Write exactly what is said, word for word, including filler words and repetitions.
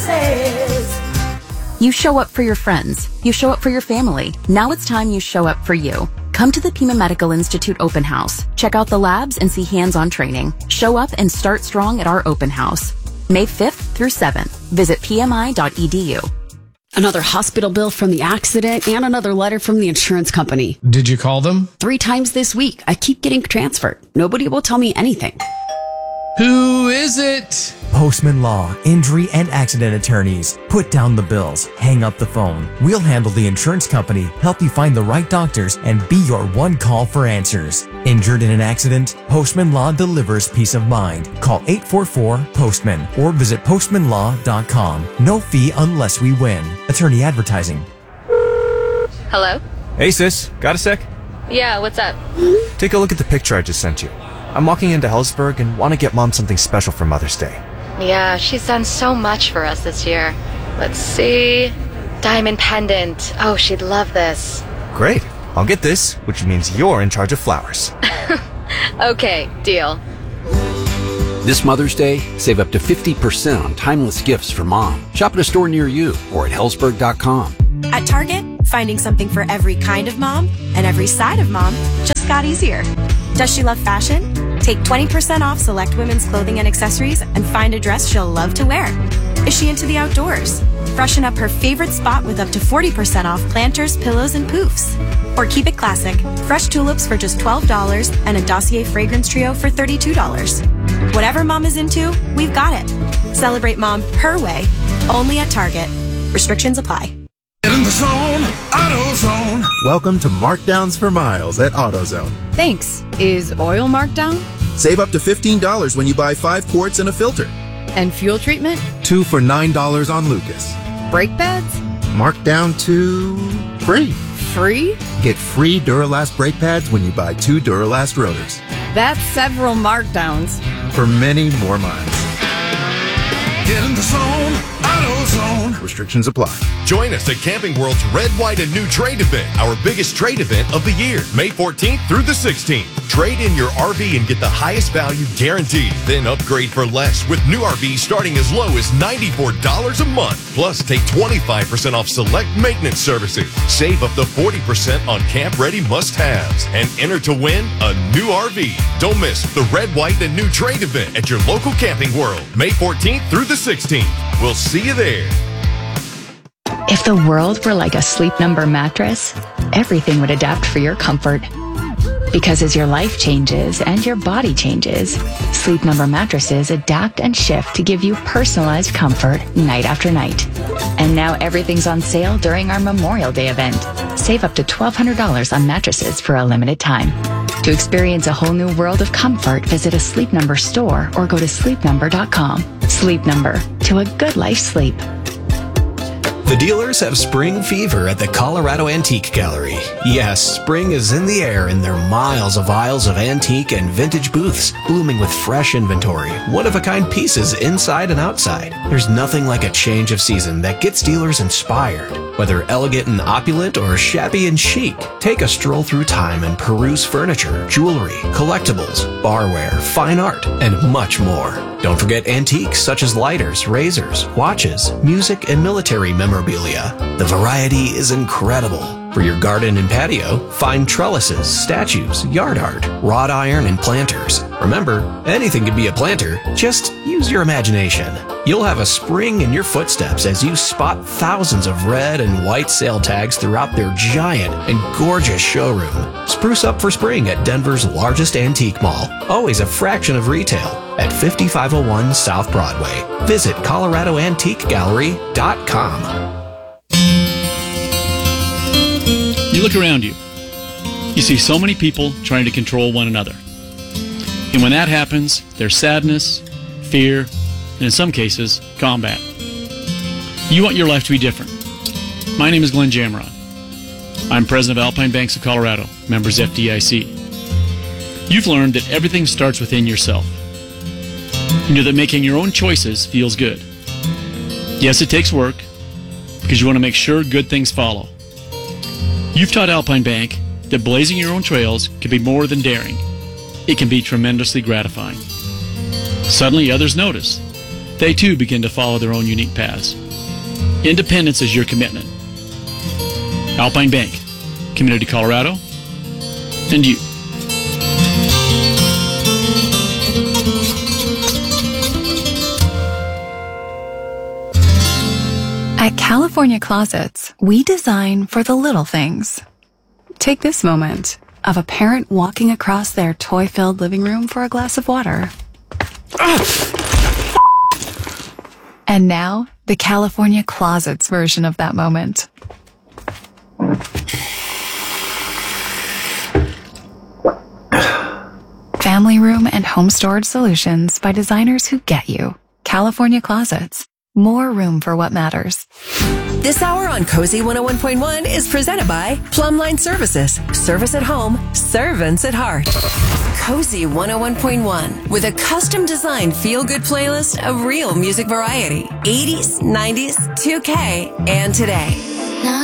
says. You show up for your friends. You show up for your family. Now it's time you show up for you. Come to the Pima Medical Institute Open House. Check out the labs and see hands-on training. Show up and start strong at our open house. May fifth through seventh. Visit P M I dot E D U. Another hospital bill from the accident and another letter from the insurance company. Did you call them? Three times this week. I keep getting transferred. Nobody will tell me anything. Who is it? Postman Law, injury and accident attorneys. Put down the bills, hang up the phone. We'll handle the insurance company, help you find the right doctors, and be your one call for answers. Injured in an accident? Postman Law delivers peace of mind. Call eight four four, POSTMAN or visit postman law dot com. No fee unless we win. Attorney advertising. Hello? Hey sis, got a sec? Yeah, what's up? Take a look at the picture I just sent you. I'm walking into Hellsberg and want to get Mom something special for Mother's Day. Yeah, she's done so much for us this year. Let's see. Diamond pendant. Oh, she'd love this. Great. I'll get this, which means you're in charge of flowers. Okay, deal. This Mother's Day, save up to fifty percent on timeless gifts for Mom. Shop at a store near you or at hellsberg dot com. At Target, finding something for every kind of mom and every side of mom just got easier. Does she love fashion? Take twenty percent off select women's clothing and accessories and find a dress she'll love to wear. Is she into the outdoors? Freshen up her favorite spot with up to forty percent off planters, pillows, and poofs. Or keep it classic. Fresh tulips for just twelve dollars and a Dossier fragrance trio for thirty-two dollars. Whatever mom is into, we've got it. Celebrate mom her way, only at Target. Restrictions apply. Get in the zone, AutoZone. Welcome to Markdowns for Miles at AutoZone. Thanks. Is oil marked down? Save up to fifteen dollars when you buy five quarts and a filter. And fuel treatment? Two for nine dollars on Lucas. Brake pads? Marked down to free. Free? Get free Duralast brake pads when you buy two Duralast rotors. That's several markdowns. For many more miles. Get in the zone, AutoZone. Restrictions apply. Join us at Camping World's Red, White, and New Trade Event, our biggest trade event of the year, May fourteenth through the sixteenth. Trade in your R V and get the highest value guaranteed. Then upgrade for less with new R Vs starting as low as ninety-four dollars a month. Plus, take twenty-five percent off select maintenance services. Save up to forty percent on camp-ready must-haves. And enter to win a new R V. Don't miss the Red, White, and New Trade Event at your local Camping World, May fourteenth through the sixteenth. We'll see you there. If the world were like a Sleep Number mattress, everything would adapt for your comfort. Because as your life changes and your body changes, Sleep Number mattresses adapt and shift to give you personalized comfort night after night. And now everything's on sale during our Memorial Day event. Save up to twelve hundred dollars on mattresses for a limited time. To experience a whole new world of comfort, visit a Sleep Number store or go to sleep number dot com. Sleep Number, to a good life's sleep. The dealers have spring fever at the Colorado Antique Gallery. Yes, spring is in the air and there are miles of aisles of antique and vintage booths blooming with fresh inventory, one-of-a-kind pieces inside and outside. There's nothing like a change of season that gets dealers inspired. Whether elegant and opulent or shabby and chic, take a stroll through time and peruse furniture, jewelry, collectibles, barware, fine art, and much more. Don't forget antiques such as lighters, razors, watches, music, and military memorabilia. The variety is incredible. For your garden and patio, find trellises, statues, yard art, wrought iron, and planters. Remember, anything can be a planter. Just use your imagination. You'll have a spring in your footsteps as you spot thousands of red and white sale tags throughout their giant and gorgeous showroom. Spruce up for spring at Denver's largest antique mall. Always a fraction of retail at fifty-five oh one South Broadway. Visit colorado antique gallery dot com. You look around you. You see so many people trying to control one another. And when that happens, there's sadness, fear, and in some cases, combat. You want your life to be different. My name is Glenn Jamron. I'm president of Alpine Banks of Colorado, members F D I C. You've learned that everything starts within yourself. You know that making your own choices feels good. Yes, it takes work, because you want to make sure good things follow. You've taught Alpine Bank that blazing your own trails can be more than daring. It can be tremendously gratifying. Suddenly others notice they too begin to follow their own unique paths. Independence is your commitment. Alpine Bank, committed to Colorado, and you. At California Closets, we design for the little things. Take this moment of a parent walking across their toy-filled living room for a glass of water. And now, the California Closets version of that moment. Family room and home storage solutions by designers who get you. California Closets. More room for what matters. This hour on Cozy one oh one point one is presented by Plumline Services. Service at home, servants at heart. Cozy one oh one point one with a custom-designed feel-good playlist of real music variety. eighties, nineties, two K, and today.